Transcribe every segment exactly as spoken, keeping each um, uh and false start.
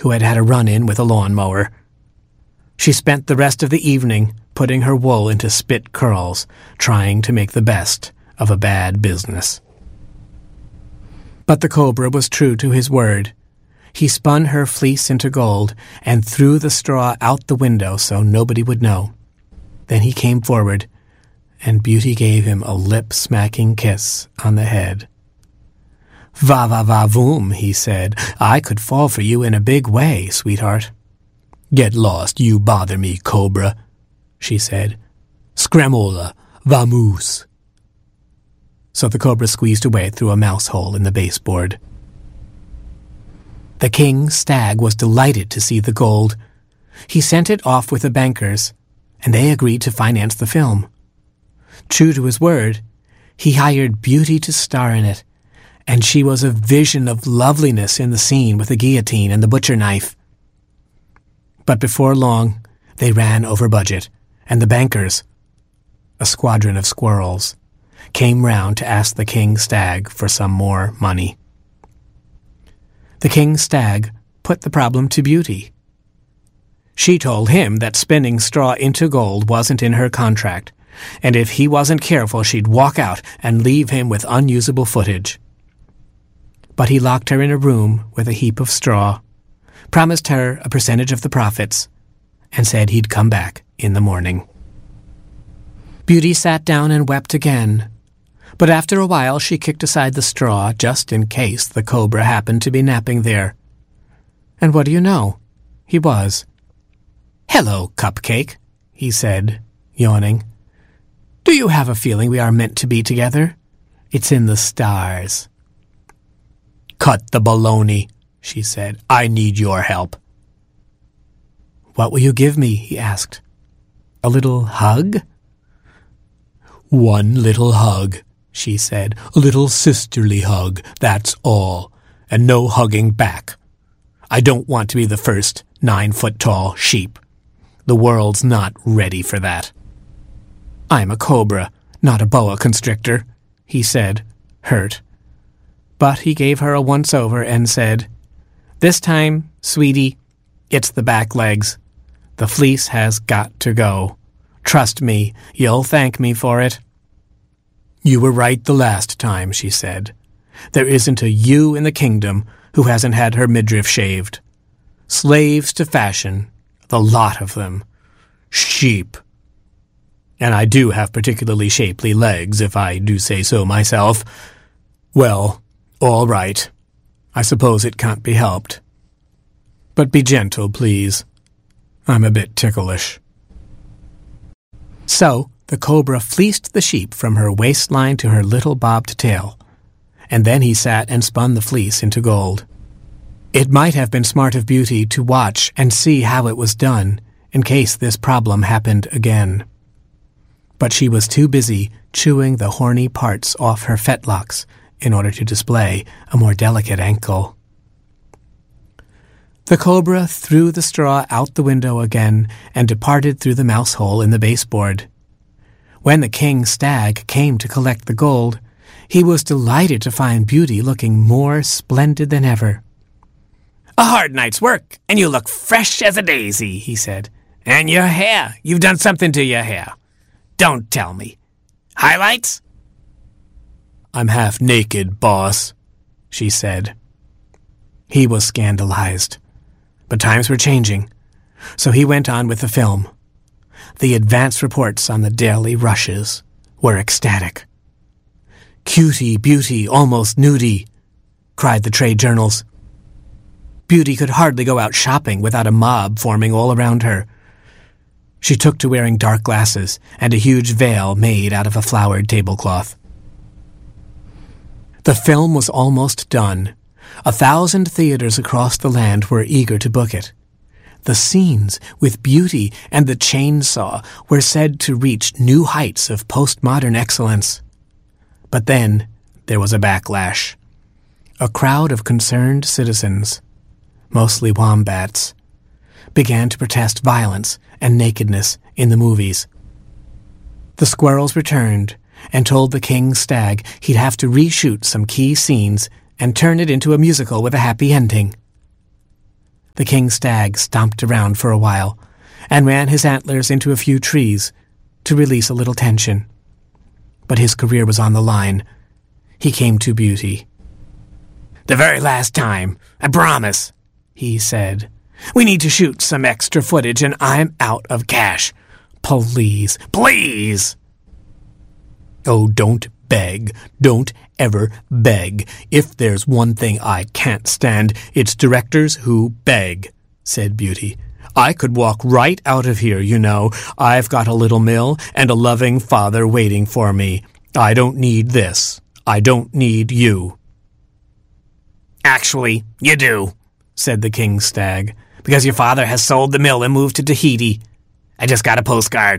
who had had a run-in with a lawnmower. She spent the rest of the evening putting her wool into spit curls, trying to make the best of a bad business. But the cobra was true to his word. He spun her fleece into gold and threw the straw out the window so nobody would know. Then he came forward, and Beauty gave him a lip-smacking kiss on the head. "Va va va voom," he said. "I could fall for you in a big way, sweetheart." "Get lost, you bother me, cobra," she said. "Scramola, vamoose." So the cobra squeezed away through a mouse hole in the baseboard. The king stag was delighted to see the gold. He sent it off with the bankers, and they agreed to finance the film. True to his word, he hired Beauty to star in it, and she was a vision of loveliness in the scene with the guillotine and the butcher knife. But before long, they ran over budget, and the bankers, a squadron of squirrels, came round to ask the king stag for some more money. The king stag put the problem to Beauty. She told him that spinning straw into gold wasn't in her contract, and if he wasn't careful she'd walk out and leave him with unusable footage. But he locked her in a room with a heap of straw, promised her a percentage of the profits, and said he'd come back in the morning. Beauty sat down and wept again, but after a while she kicked aside the straw just in case the cobra happened to be napping there. And what do you know? He was. "Hello, Cupcake," he said, yawning. "Do you have a feeling we are meant to be together? It's in the stars." "Cut the baloney," she said. "I need your help." "What will you give me?" he asked. "A little hug?" "One little hug," she said. "A little sisterly hug, that's all, and no hugging back. I don't want to be the first nine-foot-tall sheep. The world's not ready for that." "I'm a cobra, not a boa constrictor," he said, hurt. But he gave her a once-over and said, "This time, sweetie, it's the back legs. The fleece has got to go. Trust me, you'll thank me for it." "You were right the last time," she said. "There isn't a you in the kingdom who hasn't had her midriff shaved. Slaves to fashion, the lot of them. Sheep. And I do have particularly shapely legs, if I do say so myself. Well, all right. I suppose it can't be helped. But be gentle, please. I'm a bit ticklish." So the cobra fleeced the sheep from her waistline to her little bobbed tail, and then he sat and spun the fleece into gold. It might have been smart of Beauty to watch and see how it was done, in case this problem happened again. But she was too busy chewing the horny parts off her fetlocks in order to display a more delicate ankle. The cobra threw the straw out the window again and departed through the mouse hole in the baseboard. When the king stag came to collect the gold, he was delighted to find Beauty looking more splendid than ever. "A hard night's work, and you look fresh as a daisy," he said. "And your hair, you've done something to your hair. Don't tell me. Highlights?" "I'm half naked, boss," she said. He was scandalized. But times were changing, so he went on with the film. The advance reports on the daily rushes were ecstatic. "Cutie, Beauty, almost nudie," cried the trade journals. Beauty could hardly go out shopping without a mob forming all around her. She took to wearing dark glasses and a huge veil made out of a flowered tablecloth. The film was almost done. A thousand theaters across the land were eager to book it. The scenes with Beauty and the chainsaw were said to reach new heights of postmodern excellence. But then there was a backlash. A crowd of concerned citizens, mostly wombats, began to protest violence and nakedness in the movies. The squirrels returned and told the king stag he'd have to reshoot some key scenes and turn it into a musical with a happy ending. the king stag stomped around for a while and ran his antlers into a few trees to release a little tension. But his career was on the line. He came to Beauty. "The very last time, I promise," he said. "We need to shoot some extra footage and I'm out of cash. Please, please." "Oh, don't beg. Don't ever beg. If there's one thing I can't stand, it's directors who beg," said Beauty. "I could walk right out of here, you know. I've got a little mill and a loving father waiting for me. I don't need this. I don't need you." "Actually, you do," said the king stag, "because your father has sold the mill and moved to Tahiti. I just got a postcard."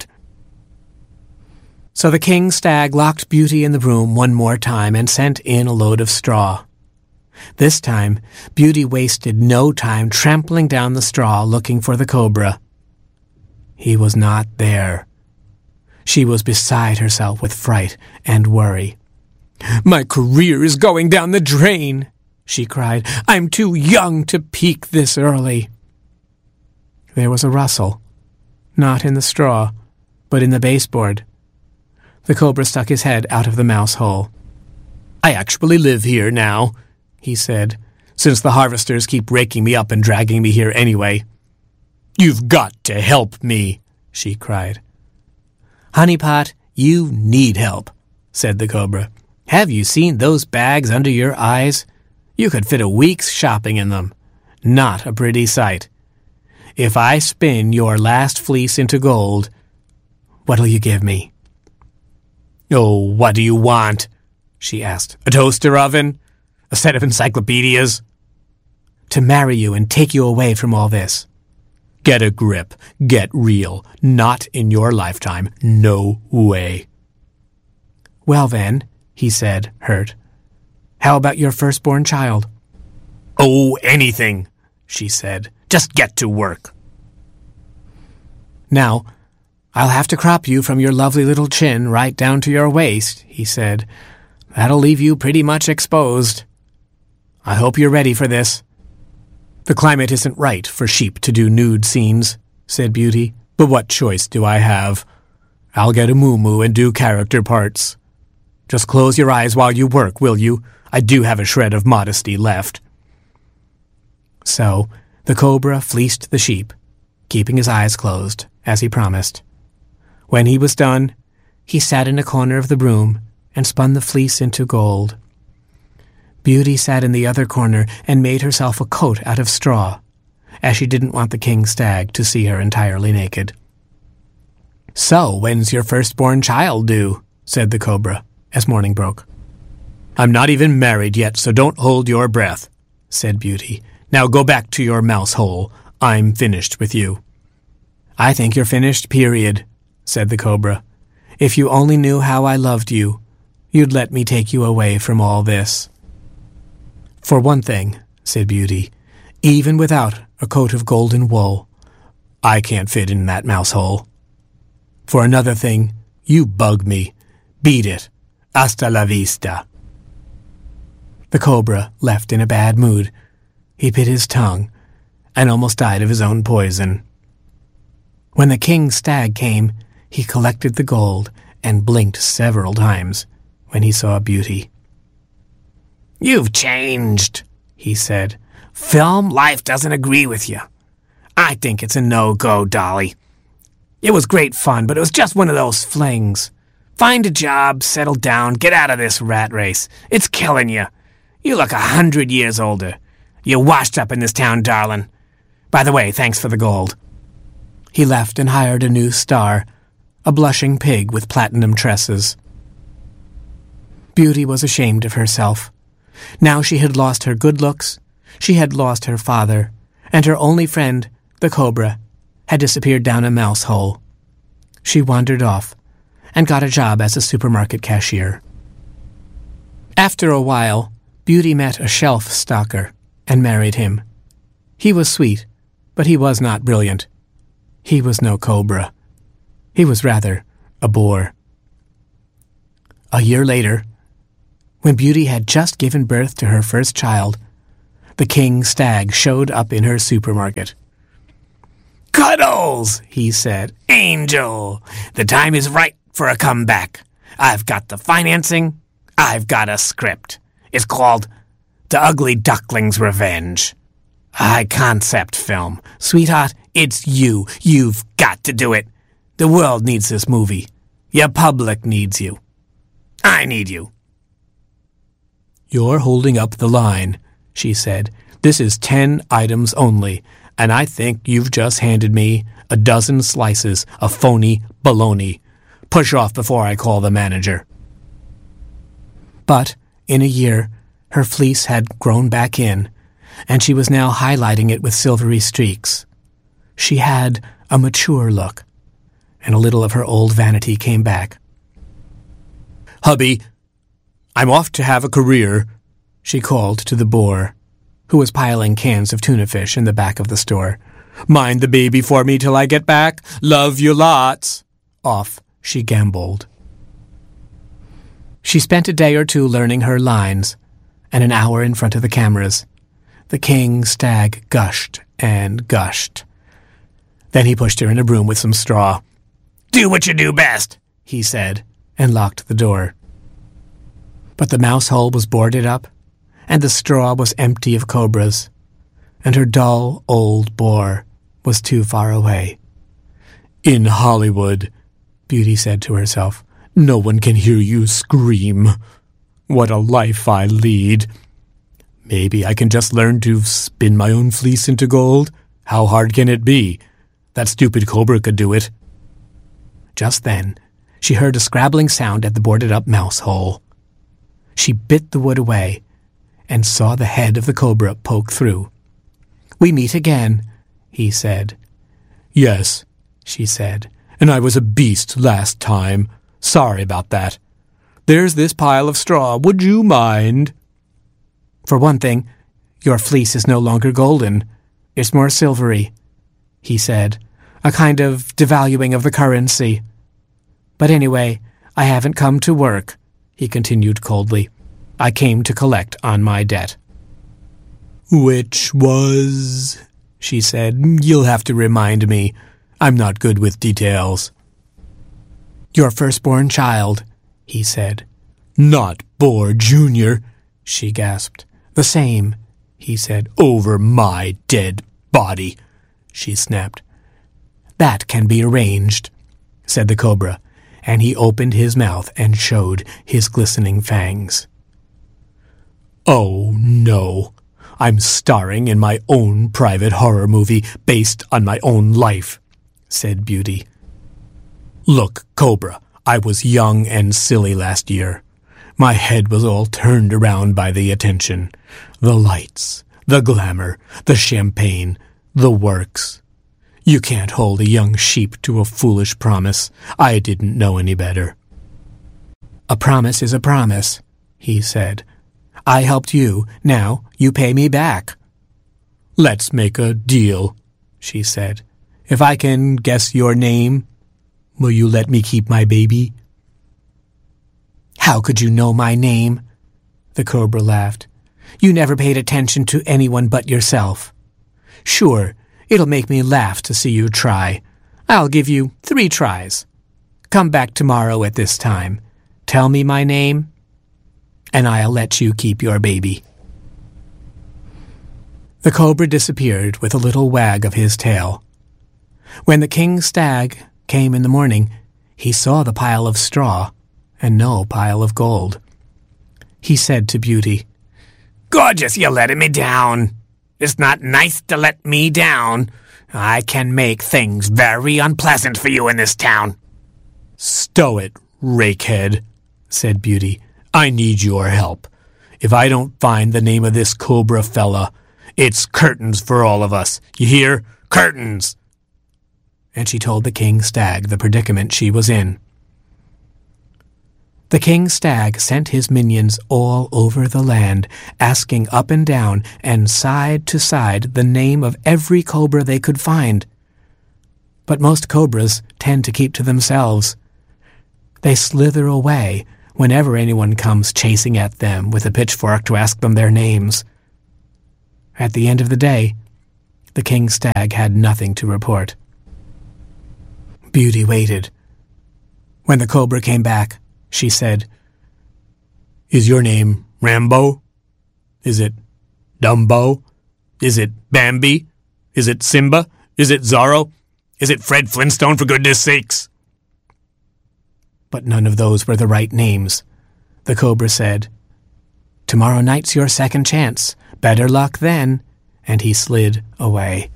So the king stag locked Beauty in the room one more time and sent in a load of straw. This time, Beauty wasted no time trampling down the straw looking for the cobra. He was not there. She was beside herself with fright and worry. "My career is going down the drain," she cried. "I'm too young to peak this early." There was a rustle, not in the straw, but in the baseboard. The cobra stuck his head out of the mouse hole. "I actually live here now," he said, "since the harvesters keep raking me up and dragging me here anyway." "You've got to help me," she cried. "Honeypot, you need help," said the cobra. "Have you seen those bags under your eyes? You could fit a week's shopping in them. Not a pretty sight. If I spin your last fleece into gold, what'll you give me?" "Oh, what do you want?" she asked. "A toaster oven? A set of encyclopedias?" "To marry you and take you away from all this." "Get a grip. Get real. Not in your lifetime. No way." "Well then," he said, hurt, "how about your firstborn child?" "Oh, anything," she said. "Just get to work." "Now, I'll have to crop you from your lovely little chin right down to your waist," he said. "That'll leave you pretty much exposed. I hope you're ready for this." "The climate isn't right for sheep to do nude scenes," said Beauty. "But what choice do I have? I'll get a moo-moo and do character parts. Just close your eyes while you work, will you? I do have a shred of modesty left." So the cobra fleeced the sheep, keeping his eyes closed, as he promised. When he was done, he sat in a corner of the room and spun the fleece into gold. Beauty sat in the other corner and made herself a coat out of straw, as she didn't want the king stag to see her entirely naked. "So, when's your firstborn child due?" said the cobra, as morning broke. "I'm not even married yet, so don't hold your breath," said Beauty. "Now go back to your mouse hole. I'm finished with you." "I think you're finished, period," said the cobra. "If you only knew how I loved you, you'd let me take you away from all this." "For one thing," said Beauty, "even without a coat of golden wool, I can't fit in that mouse hole. For another thing, you bug me. Beat it. Hasta la vista." The cobra left in a bad mood. He bit his tongue and almost died of his own poison. When the king stag came, he collected the gold and blinked several times when he saw Beauty. "You've changed," he said. "Film life doesn't agree with you. I think it's a no-go, Dolly. It was great fun, but it was just one of those flings. Find a job, settle down, get out of this rat race. It's killing you. You look a hundred years older. You're washed up in this town, darling. By the way, thanks for the gold." He left and hired a new star, a blushing pig with platinum tresses. Beauty was ashamed of herself. Now she had lost her good looks, she had lost her father, and her only friend, the cobra, had disappeared down a mouse hole. She wandered off and got a job as a supermarket cashier. After a while, Beauty met a shelf stalker and married him. He was sweet, but he was not brilliant. He was no cobra. He was rather a boar. A year later, when Beauty had just given birth to her first child, The king stag showed up in her supermarket. "Cuddles," he said. "Angel, the time is right for a comeback. I've got the financing. I've got a script. It's called The Ugly Duckling's Revenge. A high-concept film. Sweetheart, it's you. You've got to do it. The world needs this movie. Your public needs you. I need you." "You're holding up the line," she said. "This is ten items only, and I think you've just handed me a dozen slices of phony baloney. Push off before I call the manager." But in a year, her fleece had grown back in, and she was now highlighting it with silvery streaks. She had a mature look, and a little of her old vanity came back. "Hubby, I'm off to have a career," she called to the boar, who was piling cans of tuna fish in the back of the store. "Mind the baby for me till I get back. Love you lots." Off she gamboled. She spent a day or two learning her lines, and an hour in front of the cameras. The king stag gushed and gushed. Then he pushed her in a room with some straw. "Do what you do best," he said, and locked the door. But the mouse hole was boarded up, and the straw was empty of cobras, and her dull old boar was too far away. "In Hollywood," Beauty said to herself, "no one can hear you scream. What a life I lead. Maybe I can just learn to spin my own fleece into gold. How hard can it be? That stupid cobra could do it." Just then, she heard a scrabbling sound at the boarded-up mouse hole. She bit the wood away and saw the head of the cobra poke through. "We meet again," he said. "Yes," she said, "and I was a beast last time. Sorry about that. There's this pile of straw. Would you mind?" "For one thing, your fleece is no longer golden. It's more silvery," he said, "a kind of devaluing of the currency. But anyway, I haven't come to work," he continued coldly. "I came to collect on my debt." "Which was," she said, "you'll have to remind me. I'm not good with details." "Your firstborn child," he said. "Not Boar Junior, she gasped. "The same," he said. "Over my dead body," she snapped. "That can be arranged," said the cobra, and he opened his mouth and showed his glistening fangs. "Oh, no. I'm starring in my own private horror movie based on my own life," said Beauty. "Look, Cobra, I was young and silly last year. My head was all turned around by the attention. The lights, the glamour, the champagne, the works. You can't hold a young sheep to a foolish promise. I didn't know any better." "A promise is a promise," he said. "I helped you. Now you pay me back." "Let's make a deal," she said. "If I can guess your name, will you let me keep my baby?" "How could you know my name?" The cobra laughed. "You never paid attention to anyone but yourself. Sure, it'll make me laugh to see you try. I'll give you three tries. Come back tomorrow at this time. Tell me my name, and I'll let you keep your baby." The cobra disappeared with a little wag of his tail. When the king stag came in the morning, he saw the pile of straw and no pile of gold. He said to Beauty, "Gorgeous, you're letting me down. It's not nice to let me down. I can make things very unpleasant for you in this town." "Stow it, rakehead," said Beauty. "I need your help. If I don't find the name of this cobra fella, it's curtains for all of us. You hear? Curtains!" And she told the king stag the predicament she was in. The king stag sent his minions all over the land, asking up and down and side to side the name of every cobra they could find. But most cobras tend to keep to themselves. They slither away whenever anyone comes chasing at them with a pitchfork to ask them their names. At the end of the day, the king stag had nothing to report. Beauty waited. When the cobra came back, she said, "Is your name Rambo? Is it Dumbo? Is it Bambi? Is it Simba? Is it Zorro? Is it Fred Flintstone, for goodness sakes?" But none of those were the right names. The cobra said, "Tomorrow night's your second chance. Better luck then," and he slid away.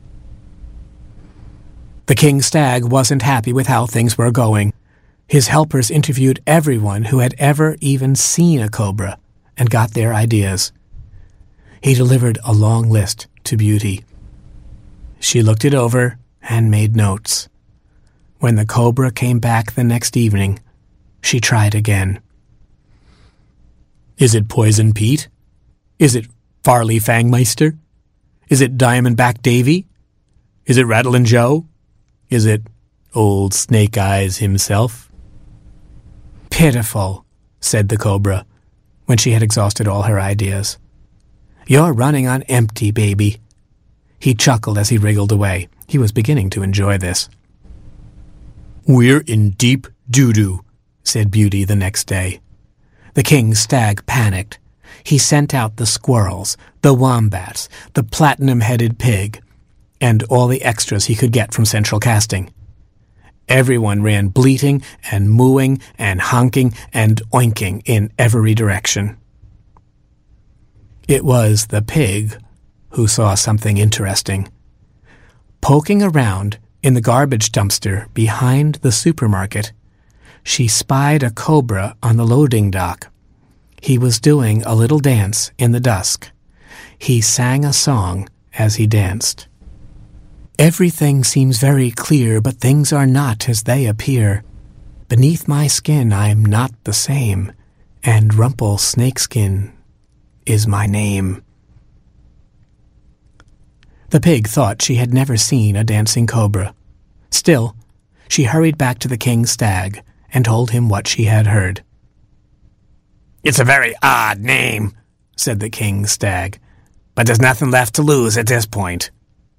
The king stag wasn't happy with how things were going. His helpers interviewed everyone who had ever even seen a cobra and got their ideas. He delivered a long list to Beauty. She looked it over and made notes. When the cobra came back the next evening, she tried again. "Is it Poison Pete? Is it Farley Fangmeister? Is it Diamondback Davy? Is it Rattlin' Joe? Is it Old Snake Eyes himself?" "Pitiful," said the cobra, when she had exhausted all her ideas. "You're running on empty, baby." He chuckled as he wriggled away. He was beginning to enjoy this. "We're in deep doo-doo," said Beauty the next day. The king stag panicked. He sent out the squirrels, the wombats, the platinum-headed pig, and all the extras he could get from Central Casting. Everyone ran bleating and mooing and honking and oinking in every direction. It was the pig who saw something interesting. Poking around in the garbage dumpster behind the supermarket, she spied a cobra on the loading dock. He was doing a little dance in the dusk. He sang a song as he danced. "Everything seems very clear, but things are not as they appear. Beneath my skin I'm not the same, and Rumple Snakeskin is my name." The pig thought she had never seen a dancing cobra. Still, she hurried back to the king stag and told him what she had heard. "It's a very odd name," said the king stag, "but there's nothing left to lose at this point."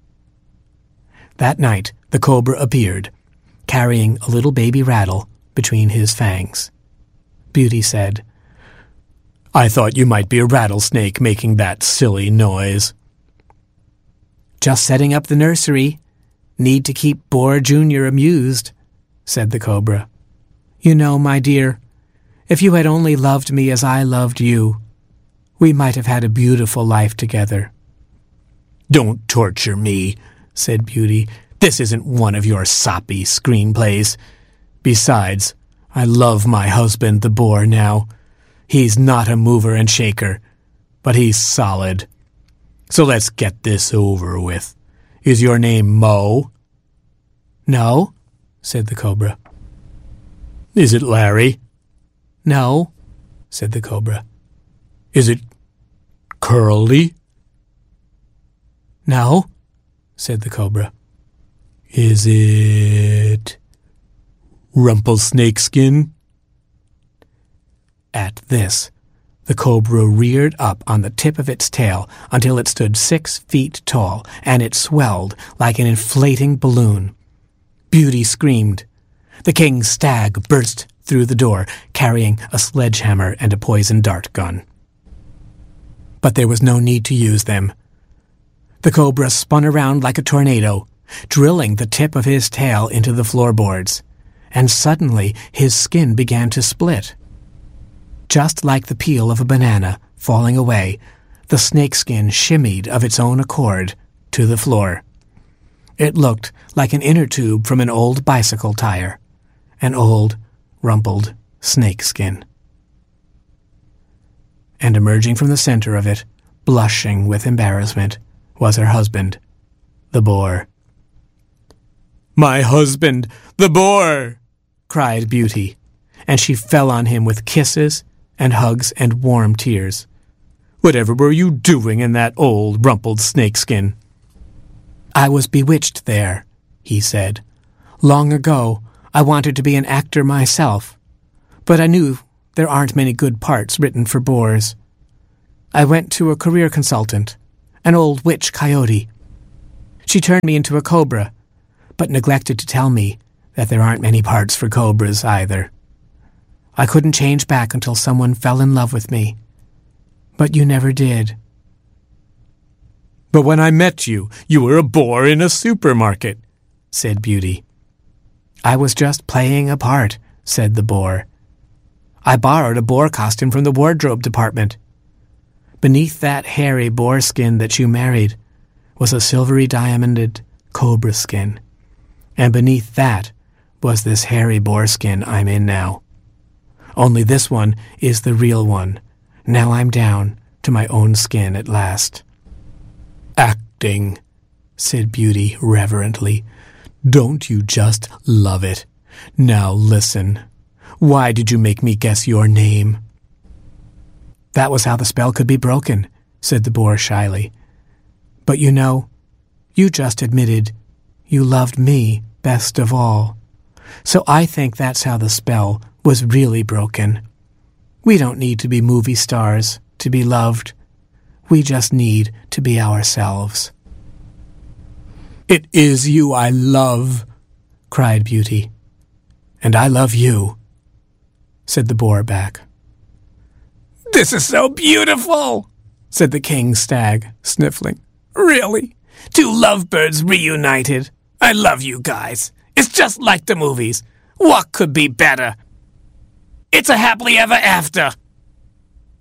That night, the cobra appeared, carrying a little baby rattle between his fangs. Beauty said, "I thought you might be a rattlesnake making that silly noise." "Just setting up the nursery. Need to keep Boar Junior amused," said the cobra. "You know, my dear, if you had only loved me as I loved you, we might have had a beautiful life together." "Don't torture me," said Beauty. "This isn't one of your soppy screenplays. Besides, I love my husband, the boar, now. He's not a mover and shaker, but he's solid. So let's get this over with. Is your name Mo?" "No," said the cobra. "Is it Larry?" "No," said the cobra. "Is it Curly?" "No," said the cobra. "Is it Rumplesnakeskin?" At this, the cobra reared up on the tip of its tail until it stood six feet tall, and it swelled like an inflating balloon. Beauty screamed. The king stag burst through the door, carrying a sledgehammer and a poison dart gun. But there was no need to use them. The cobra spun around like a tornado, drilling the tip of his tail into the floorboards, and suddenly his skin began to split. Just like the peel of a banana falling away, the snakeskin shimmied of its own accord to the floor. It looked like an inner tube from an old bicycle tire, an old, rumpled snakeskin. And emerging from the center of it, blushing with embarrassment, was her husband, the boar. "My husband, the boar!" cried Beauty, and she fell on him with kisses and hugs and warm tears. "Whatever were you doing in that old rumpled snakeskin?" "I was bewitched there," he said. "Long ago, I wanted to be an actor myself, but I knew there aren't many good parts written for boars. I went to a career consultant, an old witch coyote. She turned me into a cobra, but neglected to tell me that there aren't many parts for cobras either. I couldn't change back until someone fell in love with me. But you never did. But when I met you, you were a boar in a supermarket, said Beauty. I was just playing a part, said the boar. I borrowed a boar costume from the wardrobe department. Beneath that hairy boar skin that you married was a silvery diamonded cobra skin. And beneath that was this hairy boar skin I'm in now. Only this one is the real one. Now I'm down to my own skin at last. Acting, said Beauty reverently. Don't you just love it? Now listen. Why did you make me guess your name? That was how the spell could be broken, said the boar shyly. But you know, you just admitted you loved me best of all. So I think that's how the spell was really broken. We don't need to be movie stars to be loved. We just need to be ourselves. It is you I love, cried Beauty. And I love you, said the boar back. This is so beautiful, said the king stag, sniffling. Really? Two lovebirds reunited. I love you guys. It's just like the movies. What could be better? It's a happily ever after.